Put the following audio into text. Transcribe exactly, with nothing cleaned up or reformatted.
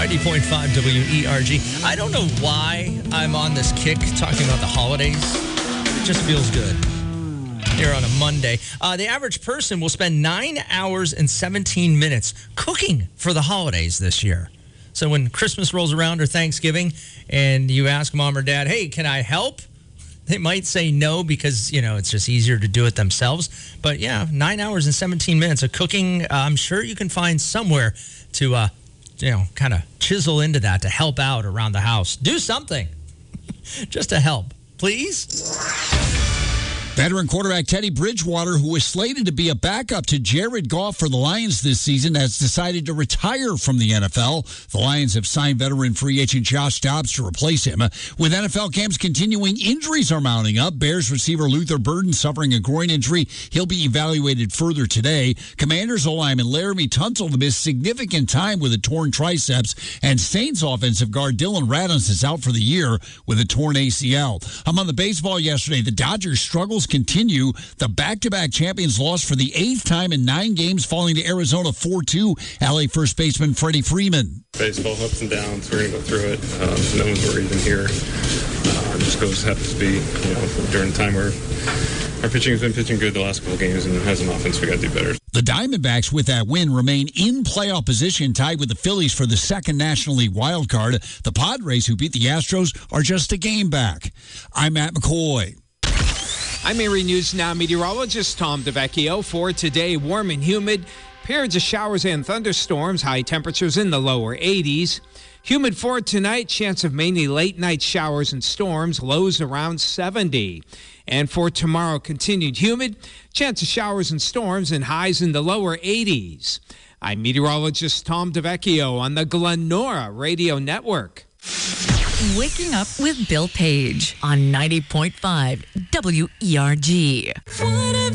ninety point five W E R G. I don't know why I'm on this kick talking about the holidays. It just feels good here on a Monday. Uh, the average person will spend nine hours and seventeen minutes cooking for the holidays this year. So when Christmas rolls around or Thanksgiving and you ask mom or dad, hey, can I help? They might say no because, you know, it's just easier to do it themselves. But, yeah, nine hours and seventeen minutes of cooking. Uh, I'm sure you can find somewhere to, uh, you know, kind of chisel into that to help out around the house. Do something just to help, please. Veteran quarterback Teddy Bridgewater, who was slated to be a backup to Jared Goff for the Lions this season, has decided to retire from the N F L. The Lions have signed veteran free agent Josh Dobbs to replace him. With N F L camps continuing, injuries are mounting up. Bears receiver Luther Burden suffering a groin injury. He'll be evaluated further today. Commanders O-lineman Laramie Tunsil missed significant time with a torn triceps. And Saints offensive guard Dylan Radunz is out for the year with a torn A C L. Among the baseball yesterday, the Dodgers' struggles continue. The back-to-back champions lost for the eighth time in nine games, falling to Arizona four two. L A first baseman Freddie Freeman. Baseball ups and downs. We're going to go through it. Um, no one's worried in here. Uh, just goes happens to be, you know, during the time where our pitching has been pitching good the last couple of games, and as an offense, we got to do better. The Diamondbacks, with that win, remain in playoff position, tied with the Phillies for the second National League wild card. The Padres, who beat the Astros, are just a game back. I'm Matt McCoy. I'm Erie News Now meteorologist Tom DeVecchio. For today, warm and humid, periods of showers and thunderstorms, high temperatures in the lower eighties. Humid for tonight, chance of mainly late night showers and storms, lows around seventy. And for tomorrow, continued humid, chance of showers and storms and highs in the lower eighties. I'm meteorologist Tom DeVecchio on the Glenora Radio Network. Waking Up with Bill Page on ninety point five W E R G.